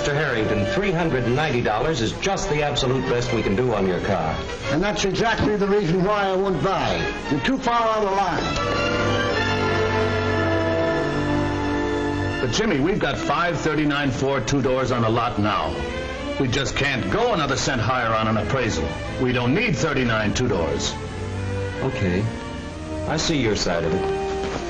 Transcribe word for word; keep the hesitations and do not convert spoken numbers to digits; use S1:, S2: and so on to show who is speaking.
S1: Mister Harrington, three hundred ninety dollars is just the absolute best we can do on your car.
S2: And that's exactly the reason why I won't buy. You're too far out of line.
S3: But, Jimmy, we've got five thirty-nine Ford two-doors on the lot now. We just can't go another cent higher on an appraisal. We don't need thirty-nine two-doors.
S1: Okay. I see your side of it.